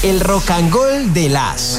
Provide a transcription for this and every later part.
el Rock and Roll de las.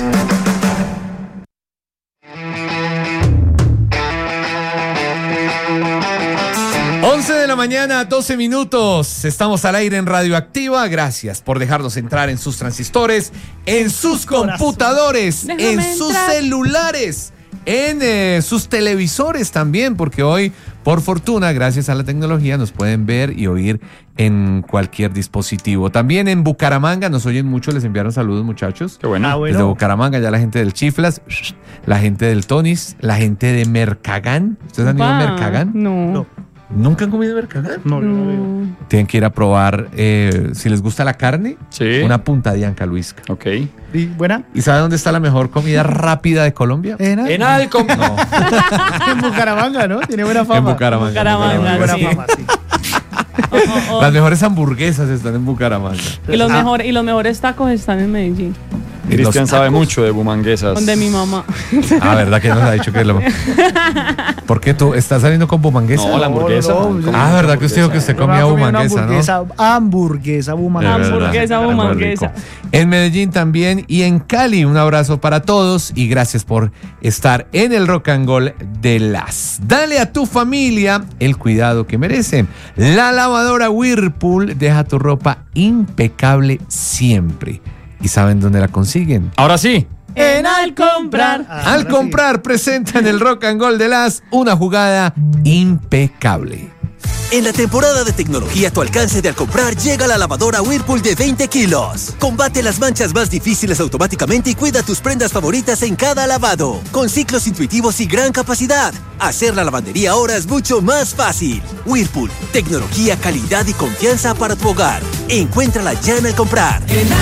De la mañana, 12 minutos. Estamos al aire en Radioactiva. Gracias por dejarnos entrar en sus transistores, en sus computadores, en sus celulares, en sus televisores también, porque hoy, por fortuna, gracias a la tecnología, nos pueden ver y oír en cualquier dispositivo. También en Bucaramanga nos oyen mucho, les enviaron saludos, muchachos. Qué bueno. Desde Bucaramanga, ya la gente del Chiflas, la gente del Tonis, la gente de Mercagán. ¿Ustedes han ido a Mercagán? No. ¿Nunca han comido Mercagán? No. Tienen que ir a probar, si les gusta la carne, Sí. una punta de Anca Luisca. Ok. ¿Y buena? ¿Y sabe dónde está la mejor comida rápida de Colombia? En Alcom. No, En Bucaramanga, ¿no? Tiene buena fama. en Bucaramanga. Bucaramanga, Buena sí. fama, sí. Las mejores hamburguesas están en Bucaramanga. Y los mejores tacos están en Medellín, Cristian Los sabe tacos. mucho de bumanguesas. donde mi mamá. Ah, ¿verdad que nos ha dicho que es lo ¿Por qué tú estás saliendo con bumanguesa? No, la hamburguesa. No, Ah, ¿verdad que usted dijo que usted comía bumanguesa, no? Hamburguesa, bumanguesa. De verdad. Hamburguesa, Muy bumanguesa. rico. En Medellín también y en Cali, un abrazo para todos y gracias por estar en el Rock and Roll de las. Dale a tu familia el cuidado que merecen. La lavadora Whirlpool deja tu ropa impecable siempre. ¿Y saben dónde la consiguen? Ahora sí. En Al Comprar. Al comprar, presenta en el Rock and Roll de las una jugada impecable. En la temporada de tecnología a tu alcance de Al Comprar llega la lavadora Whirlpool de 20 kilos. Combate las manchas más difíciles automáticamente y cuida tus prendas favoritas en cada lavado. Con ciclos intuitivos y gran capacidad. Hacer la lavandería ahora es mucho más fácil. Whirlpool, tecnología, calidad y confianza para tu hogar. Encuéntrala ya en Al Comprar.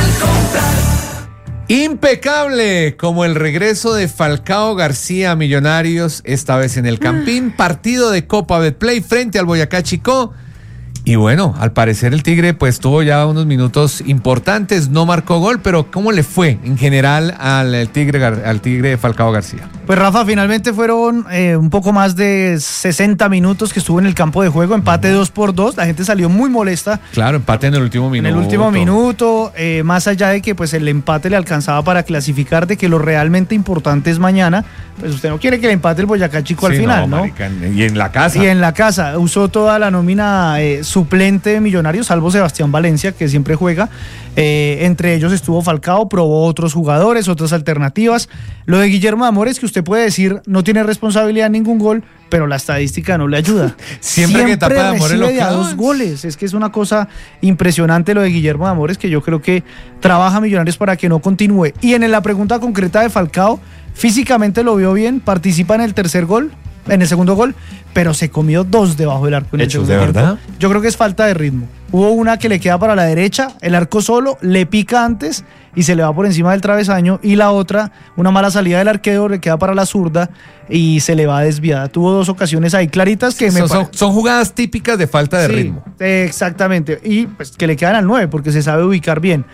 Impecable, como el regreso de Falcao García a Millonarios, esta vez en el Campín, partido de Copa Betplay frente al Boyacá Chicó. Y bueno, al parecer el Tigre pues tuvo ya unos minutos importantes, no marcó gol, pero ¿cómo le fue en general al Tigre de Falcao García? Pues Rafa, finalmente fueron un poco más de 60 minutos que estuvo en el campo de juego, empate 2-2, la gente salió muy molesta. Claro, empate en el último minuto. En el último minuto, más allá de que pues el empate le alcanzaba para clasificar, de que lo realmente importante es mañana, pues usted no quiere que le empate el Boyacá Chico al Sí, final, ¿no? marica, y en la casa. Y en la casa, usó toda la nómina suplente de Millonarios, salvo Sebastián Valencia, que siempre juega. Entre ellos estuvo Falcao, probó otros jugadores, otras alternativas. Lo de Guillermo Amores, que usted puede decir no tiene responsabilidad en ningún gol, pero la estadística no le ayuda. Siempre que tapa de Amores lo recibe de a clavan. 2 goles. Es que es una cosa impresionante lo de Guillermo Amores, que yo creo que trabaja Millonarios para que no continúe. Y en la pregunta concreta de Falcao, físicamente lo vio bien, participa en el segundo gol, pero se comió 2 debajo del arco en el Hechos, segundo ¿de tiempo. verdad? Yo creo que es falta de ritmo. Hubo una que le queda para la derecha, el arco solo, le pica antes y se le va por encima del travesaño, y la otra, una mala salida del arquero, le queda para la zurda y se le va desviada. Tuvo 2 ocasiones ahí claritas que Son jugadas típicas de falta de Sí, ritmo. exactamente. Y pues que le quedan al 9 porque se sabe ubicar bien.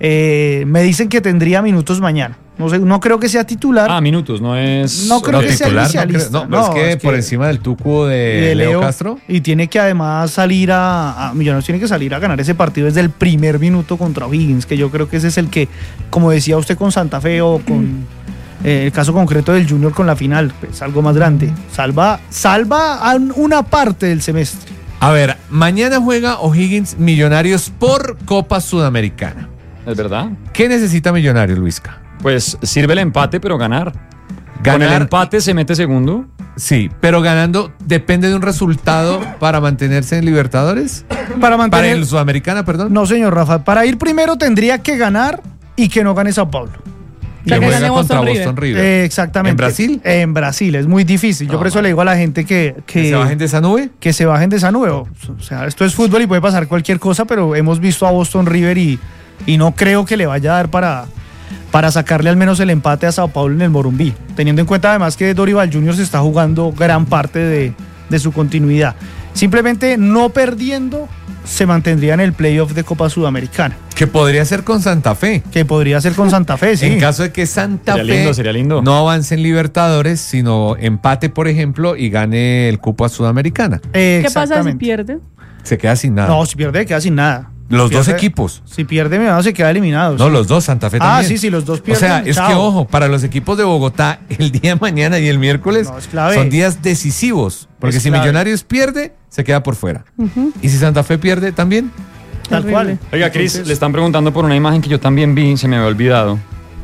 Me dicen que tendría minutos mañana. No sé, no creo que sea titular. Minutos, no es. No creo que sea titular, inicialista. no, pero No, es que por encima del tuco y de Leo Castro. Y tiene que además salir Millonarios tiene que salir a ganar ese partido desde el primer minuto contra O'Higgins, que yo creo que ese es el que, como decía usted con Santa Fe o con el caso concreto del Junior con la final, pues algo más grande. Salva a una parte del semestre. A ver, mañana juega O'Higgins Millonarios por Copa Sudamericana. Es verdad. ¿Qué necesita Millonarios, Luisca? Pues sirve el empate, pero ganar. Con el empate se mete segundo. Sí, pero ganando depende de un resultado para mantenerse en Libertadores. Para el Sudamericana, perdón. No, señor Rafa. Para ir primero tendría que ganar y que no gane Sao Paulo. O sea, Que que juega gane contra Boston Boston River. River. Exactamente. ¿En Brasil? En Brasil, es muy difícil. Yo No, por eso le digo a la gente que ¿Se bajen de esa nube? que se bajen de esa nube. O sea, esto es fútbol y puede pasar cualquier cosa, pero hemos visto a Boston River y no creo que le vaya a dar para sacarle al menos el empate a Sao Paulo en el Morumbí, teniendo en cuenta además que Dorival Junior se está jugando gran parte de su continuidad. Simplemente no perdiendo se mantendría en el playoff de Copa Sudamericana, Que podría ser con Santa Fe. que podría ser con Santa Fe, sí. En caso de que Santa Fe Sería lindo. no avance en Libertadores, sino empate, por ejemplo, y gane el cupo a Sudamericana. ¿Qué pasa si Exactamente. pierde? Se queda sin nada. No, si pierde queda sin nada. Los dos equipos. Si pierde Millonarios se queda eliminado. No, los dos, Santa Fe también. Sí, los dos O pierden. sea, es que ojo, para los equipos de Bogotá, el día de mañana y el miércoles No, es clave. son días decisivos. Porque Es si clave. Millonarios pierde, se queda por fuera. Y si Santa Fe pierde, también. Tal cual. Oiga, Cris, le están preguntando por una imagen que yo también vi, se me había olvidado.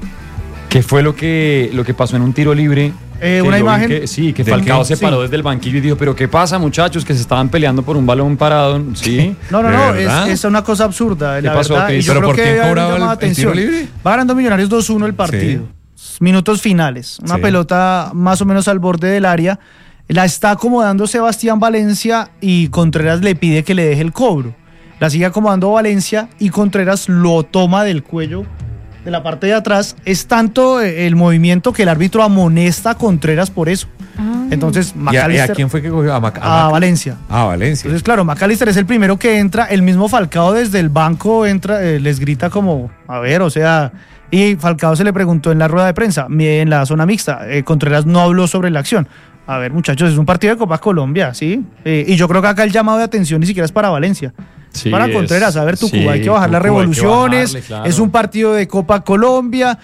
¿Qué fue lo que pasó en un tiro libre? Que ¿Una yo vi imagen? que ¿Del Falcao qué? se paró desde el banquillo y dijo, pero ¿qué pasa, muchachos? Que se estaban peleando por un balón parado. Sí. No, ¿De verdad? es una cosa absurda. La pasó, verdad, Cris? y yo ¿Pero creo por que quién debe haber cobraba llamado el tiro atención. libre? Va ganando Millonarios 2-1 el partido. Minutos finales. Una Sí. pelota más o menos al borde del área. La está acomodando Sebastián Valencia y Contreras le pide que le deje el cobro. La sigue acomodando Valencia y Contreras lo toma del cuello de la parte de atrás. Es tanto el movimiento que el árbitro amonesta a Contreras por eso. Entonces, ¿Y a McAllister quién fue que cogió? a Valencia. Ah, Valencia. Entonces, claro, McAllister es el primero que entra, el mismo Falcao desde el banco entra, les grita como, a ver, o sea, y Falcao se le preguntó en la rueda de prensa, en la zona mixta, Contreras no habló sobre la acción. A ver, muchachos, es un partido de Copa Colombia, ¿sí? Y yo creo que acá el llamado de atención ni siquiera es para Valencia. Sí, Para Contreras, a ver, Tucumán, hay que bajar las Tucumán, hay que revoluciones, bajarle, claro. es un partido de Copa Colombia,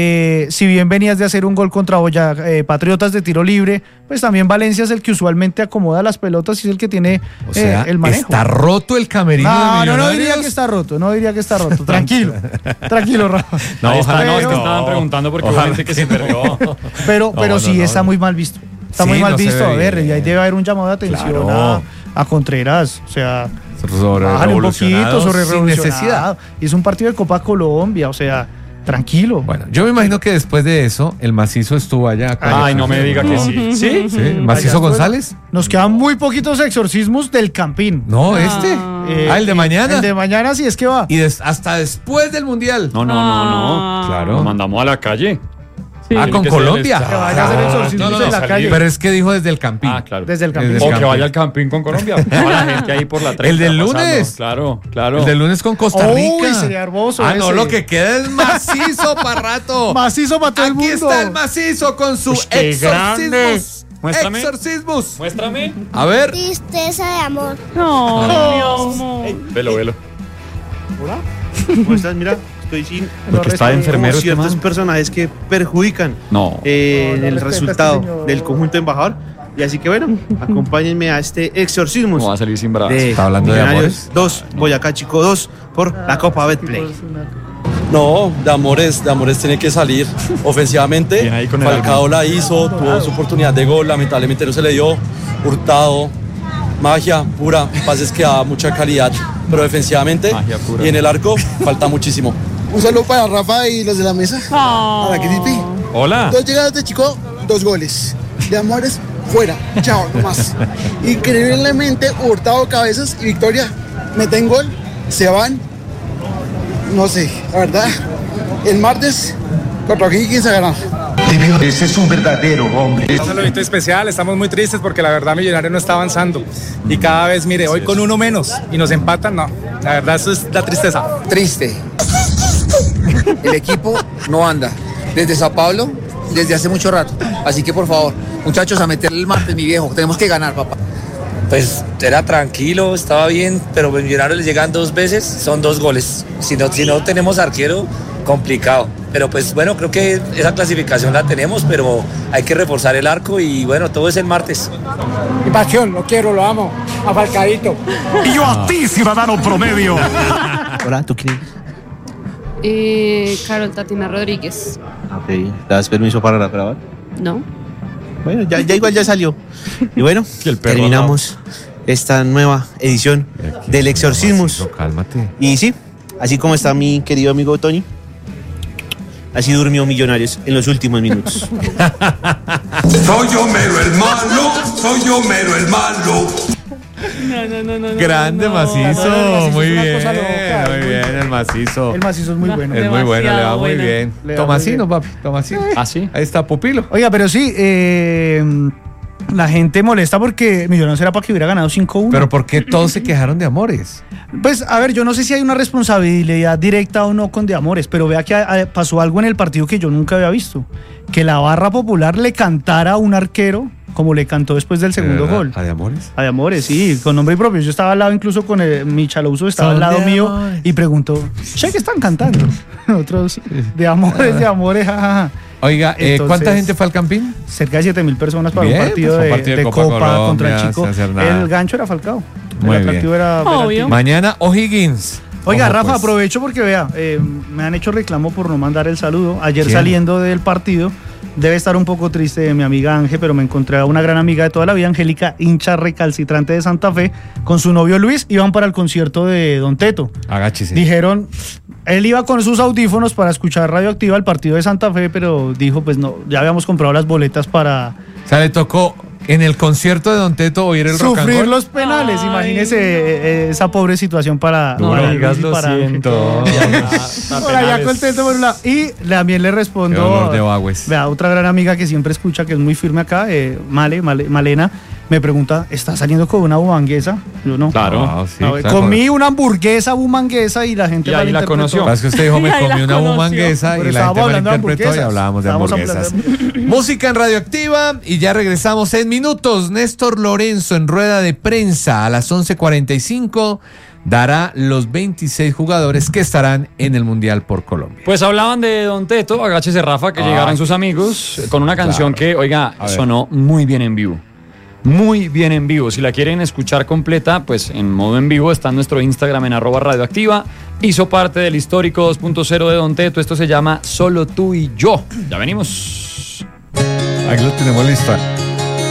si bien venías de hacer un gol contra Patriotas de tiro libre, pues también Valencia es el que usualmente acomoda las pelotas y es el que tiene O sea, el manejo. está roto el camerino de No Millonarios. diría que está roto, tranquilo, Rafa. No, Ahí está, ojalá, no, es que pero- estaban preguntando porque Ojalá obviamente que se perdió. Pero No, sí no. está muy mal visto. Está Sí, muy mal no se visto, ve a ver, bien. y ahí debe haber un llamado de atención Claro. a Contreras, o sea, Sobre bájale un poquito, revolucionado, sobre sin necesidad. revolucionado. Y es un partido de Copa Colombia, o sea, tranquilo. Bueno, yo me imagino que después de eso, el macizo estuvo allá. con Ay, los- no me diga que sí. ¿Sí? Sí, el Allá macizo estuvo. González. Nos quedan muy poquitos exorcismos del Campín. No, este. El de mañana. El de mañana sí es que va. Y hasta después del mundial. No. Claro. Nos mandamos a la calle. Sí. Ah, con Tiene que ser el Colombia. estadio. Que vaya a hacer exorcismos No, en la salir. calle. Pero es que dijo desde el Campín. Ah, claro. Desde el Campín. Desde O el que Campín. vaya al Campín con Colombia. Toda la gente ahí por la 30 El del pasando. lunes. Claro. El del lunes con Costa Uy, Rica. sería hermoso Ah, no, ese. lo que queda es macizo para rato. Macizo para todo el Aquí mundo. está el macizo con su Uy, qué grande. exorcismos. Muéstrame. Exorcismos. Muéstrame. A ver. Tristeza de amor. No, Dios mío. Velo. ¿Cómo estás? Mira, estoy sin Porque está de enfermero este ciertos man. personajes que perjudican No. el respeta, resultado señor. del conjunto embajador. Y así que bueno, acompáñenme a este exorcismo No va a salir sin brazos. de Está hablando de Millonarios amores. 2, Boyacá Chico 2 por la Copa Betplay. No, de amores tiene que salir. Ofensivamente, Bien ahí con el Falcao la hizo, tuvo su oportunidad de gol, lamentablemente no se le dio. Hurtado, magia pura, pases que da mucha calidad, pero defensivamente Magia pura. y en el arco falta muchísimo. Un saludo para Rafa y los de la mesa. Oh. Para Crispy. Hola. 2 llegadas de Chico, 2 goles. De Amores, fuera. Chao, nomás. Increíblemente, Hurtado cabezas y Victoria meten gol, se van. No sé, la verdad. El martes, contra Higgins a ganar. Ese es un verdadero hombre. Es un saludito especial, estamos muy tristes porque la verdad Millonario no está avanzando y cada vez, mire, hoy con uno menos y nos empatan, no, la verdad eso es la tristeza. Triste. El equipo no anda. Desde Sao Paulo, desde hace mucho rato. Así que por favor, muchachos, a meterle el martes, mi viejo. Tenemos que ganar, papá. Pues era tranquilo, estaba bien, pero Millonarios le llegan 2 veces, son 2 goles. Si no tenemos arquero, complicado. Pero pues bueno, creo que esa clasificación la tenemos, pero hay que reforzar el arco y bueno, todo es el martes. Mi pasión, lo quiero, lo amo, a Falcadito. Y yo a ti, ciudadano promedio. Hola, ¿tú quién eres? Carol Tatiana Rodríguez. Ok, ¿te das permiso para grabar? ¿No? Bueno, ya igual ya salió. Y bueno, terminamos esta nueva edición del Exorcismos. Cálmate. Y sí, así como está mi querido amigo Tony, así durmió Millonarios en los últimos minutos. Soy yo mero el malo, soy yo mero el malo. No. Grande macizo, No, muy es una bien, cosa loca, muy bien, el macizo. El macizo es muy bueno. Es muy bueno, le va muy bueno. bien. Le va Tomasino, muy papi, Tomasino. ¿Ah, sí? Ahí está Pupilo. Oiga, pero sí, La gente molesta porque Millonarios era para que hubiera ganado 5-1. Pero ¿por qué todos se quejaron de Amores? Pues, a ver, yo no sé si hay una responsabilidad directa o no con De Amores, pero vea que pasó algo en el partido que yo nunca había visto. Que la barra popular le cantara a un arquero como le cantó después del segundo gol. ¿A De Amores? A De Amores, sí, con nombre propio. Yo estaba al lado incluso con Michalouso, estaba al lado mío y preguntó, ¿qué están cantando? Otros, De Amores, jajaja. Oiga, ¿cuánta gente fue al Campín? Cerca de 7.000 personas para bien, un partido, pues, de Copa Colombia, contra el Chico. el gancho era Falcao. Muy el atractivo bien. era Obvio. Mañana O'Higgins. Oiga, Ojo, Rafa, pues. aprovecho porque vea, me han hecho reclamo por no mandar el saludo. Ayer ¿Quién? saliendo del partido, debe estar un poco triste mi amiga Ángel, pero me encontré a una gran amiga de toda la vida, Angélica, hincha recalcitrante de Santa Fe, con su novio Luis, iban para el concierto de Don Teto. Agáchese. Dijeron, él iba con sus audífonos para escuchar Radioactiva el partido de Santa Fe, pero dijo, pues no, ya habíamos comprado las boletas para... O sea, le tocó en el concierto de Don Teto oír el rock and sufrir roll. los penales. Ay. Imagínese esa pobre situación para No para digas, Luis y lo para Ángel. siento. Por allá contento por un lado. Y también le Qué respondo dolor de bagües. vea, otra gran amiga que siempre escucha, que es muy firme acá, Malena, me pregunta, ¿está saliendo con una bumanguesa? Yo no. Claro. Ah, sí, No, claro. comí una hamburguesa bumanguesa y la gente Y ahí la malinterpretó. conoció. Es que usted dijo, me Ahí la comí una conoció. bumanguesa Pero y la gente estábamos hablando de malinterpretó y hamburguesas. hablábamos de Estábamos hamburguesas. hablando Música en Radioactiva y ya regresamos en minutos. Néstor Lorenzo en rueda de prensa a las 11:45 dará los 26 jugadores que estarán en el Mundial por Colombia. Pues hablaban de Don Teto, agáchese Rafa, que llegaron sus amigos con una canción que, oiga, A ver. sonó muy bien en vivo. Muy bien en vivo. Si la quieren escuchar completa, pues en modo en vivo está en nuestro Instagram en @radioactiva. Hizo parte del histórico 2.0 de Don Teto. Esto se llama Solo tú y yo. Ya venimos. Aquí lo tenemos listo.